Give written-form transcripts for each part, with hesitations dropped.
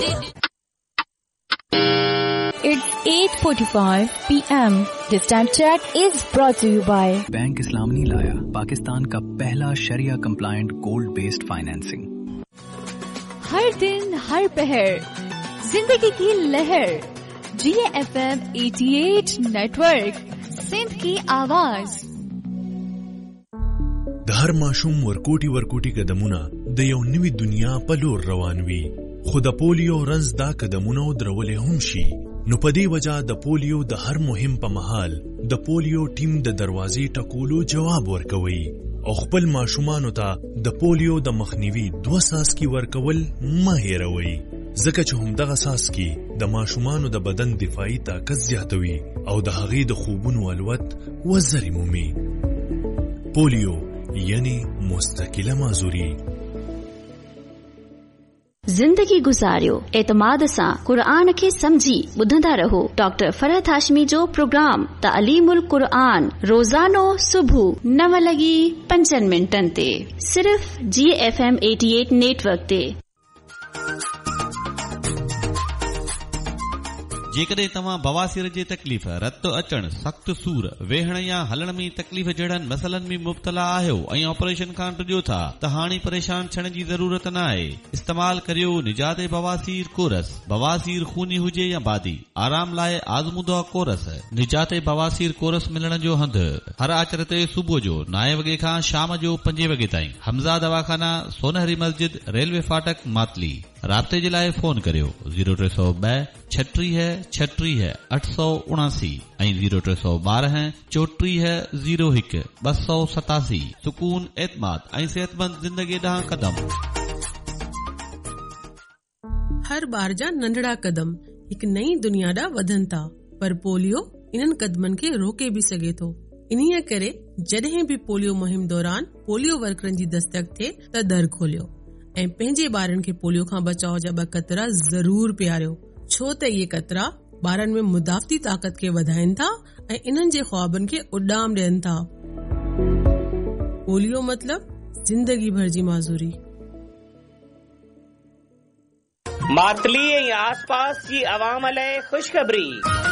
It's 8:45 p.m. This time check is brought to you by bank इस्लाम ने लाया पाकिस्तान का पहला शरिया कंप्लायंट गोल्ड बेस्ड फाइनेंसिंग। हर दिन हर पहर जिंदगी की लहर GFM 88 नेटवर्क सिंध की आवाज। د هر ماشوم ورکوټي قدمونه د یو نوې دنیا په لور روان وي، خو د پولیو رنځ دا قدمونه درولې هم شي. نو په دې وجہ د پولیو د هر مهم په مهال د پولیو ټیم د دروازې ټکولو جواب ورکوي او خپل ماشومانو ته د پولیو د مخنیوي 2 ساسکي ورکول مه هېروئ، ځکه چې همدغه ساسکي د ماشومانو د بدن دفاعي طاقت زیاتوي او د هغې د خوبونو الوت وزرې مومي. پولیو یعنی مستقله معذوري. जिंदगी गुजारियो एतमाद सां क़ुरान खे समझी ॿुधंदा रहो। डॉक्टर फरहत हाशमी जो प्रोग्राम तालीमुल क़ुरान रोज़ानो सुबुह 9:05 ते सिर्फ़ GFM 88 नेटवर्क ते। जेकॾहिं तव्हां बवासीर जे तकलीफ़, रत अचण, सख़्त सूर, वेहण या हलण में तकलीफ़ जहिड़नि मसलनि में मुब्तला आहियो ऐं ऑपरेशन खां ॾियो था त हाणे परेशान थियण जी ज़रूरत न आहे। इस्तेमाल करियो निजात बवासीर कोरस। बवासीर खूनी हुजे या बादी, आराम लाइ आज़मूदा कोरस। निजात बवासीर कोरस मिलण जो हंधि हर आचर ते सुबुह जो 9 वॻे खां शाम जो 5 वॻे ताईं। हमज़ा दवाखाना, सोनहरी मस्जिद, रेलवे फाटक, मातली। राब्ते जे लाइ फोन करियो 0302 36 879 ऐं 0312 34 01 287। सुकून, एतमाद ऐं सेहतमंद ज़िंदगी ॾांहुं क़दम। हर बार जा नंढड़ा कदम हिक नई दुनिया ॾांहुं वधनि था, पर पोलियो इन्हनि कदमनि खे रोके बि सघे थो। इन्हीअ करे जॾहिं बि पोलियो मुहिम दौरान पोलियो वर्करनि जी दस्तक थिए त दर खोलियो ऐं पंहिंजे ॿारनि खे पोलियो खां बचाव जा 2 क़तरा ज़रूर पियारियो, छो त इहे क़तरा ॿारनि में मुदाफ़ती ताक़त खे वधाइनि था ऐं इन्हनि जे ख्वाबनि खे उॾाम ॾियनि था। पोलियो मतलब जिंदगी भर जी माज़ूरी। मातली ऐं आसपास जी आवाम लाइ ख़ुशख़बरी।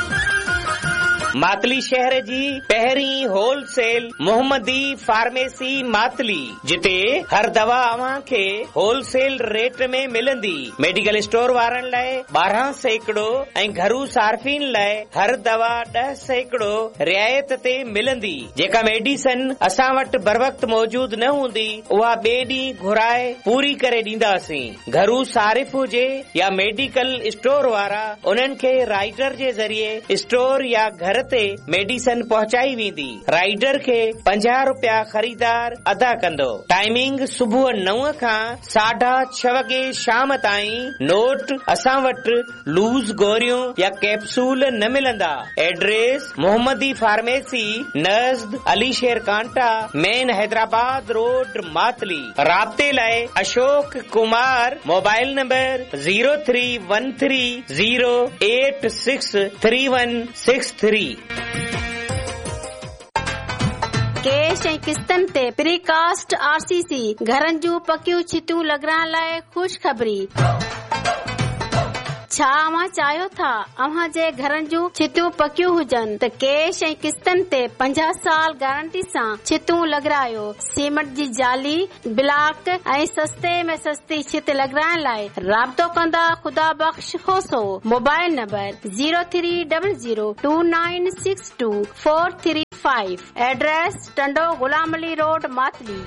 मातली शहर जी पहिरीं होलसेल मोहम्मदी फार्मेसी मातली, जिते हर दवा अव्हां खे होलसेल रेट में मिलंदी। मेडिकल स्टोर वारनि लाइ 12% ऐं घरू सार्फिन लाइ हर दवा 10% रियायत ते मिलंदी। जेका मेडिसिन असां वटि बर वक्त मौजूद न हूंदी उहा ॿिए ॾींहुं घुराए पूरी करे ॾींदासीं। घरू सारिफ हुजे या मेडिकल स्टोर वारा, उन्हनि खे राइडर जे ज़रिए स्टोर या घर ते मेडिसिन पहुचाई वेंदी। राइडर खे 50 रुपया ख़रीदार अदा कंदो। टाइमिंग सुबुह 9 खां 6:30 वॻे शाम ताईं। नोट, असां वटि लूज़ गोरियूं या कैप्सूल न मिलंदा। एड्रेस मोहम्मदी फार्मेसी नज़द अली शेर कांटा, मेन हैदराबाद रोड, मातली। राब्ते लाइ Ashok Kumar, mobile number 0313086363। Cash ऐं किस्तनि ते प्रीकास्ट RCC घरनि जूं पकियूं छितियूं लॻाइण लाइ ख़ुशख़बरी। छा अव्हां चाहियो था अव्हां जे घरनि जूं छितियूं पकियूं हुजनि त कैश ऐं किस्तनि ते 50 साल गारंटी सां छितियूं लॻारायो। सीमेंट जी जाली, ब्लॉक ऐं सस्ते में सस्ती छित लॻाइण लाइ राब्तो कंदा ख़ुदा बख़्श खोसो। Mobile number 0300296243। Address Tando Ghulam Ali road, Matali.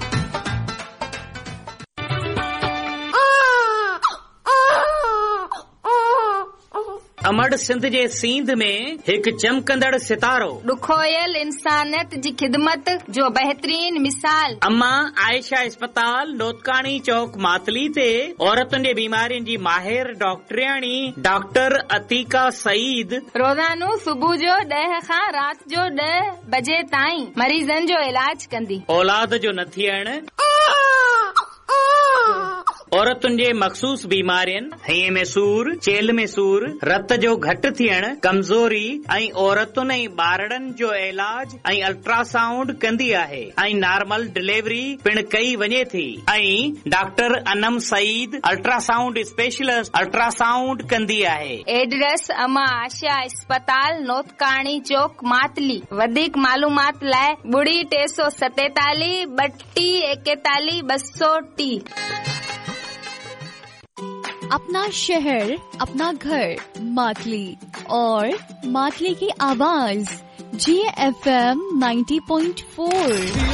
अमड़ Sindh जे सींध में हिक चमकंदड़ सितारो, ॾुखोयल इंसानियत जी ख़िदमत जो बहितरीन मिसाल। अम्मा आयशा अस्पताल, लोतकानी चौक, मातली ते औरतुनि जे बीमारियुनि जी माहिर डॉक्टरियाणी डॉक्टर अतीका सईद रोज़ानो सुबुह जो 10 खां रात जो 10 बजे ताईं मरीज़नि जो इलाज कंदी। औलाद जो न थियण, औरतुनि जे मखसूस बीमारियुनि हईअ में सूर, चेल में सूर, रत जो घटि थियण, कमज़ोरी ऐं औरतुनि ऐं ॿारड़नि जो इलाज ऐं अल्ट्रासाउंड कंदी आहे ऐं नॉर्मल डिलीवरी पिण कई वञे थी ऐं doctor Anam Saeed ultrasound specialist ultrasound कंदी आहे। एड्रेस अमा आशा अस्पताल नोतकाणी चौक मातली। वधीक मालूमात लाइ 347 3241 230। अपना शहर, अपना घर, मातली और मातली की आवाज GFM 90.4।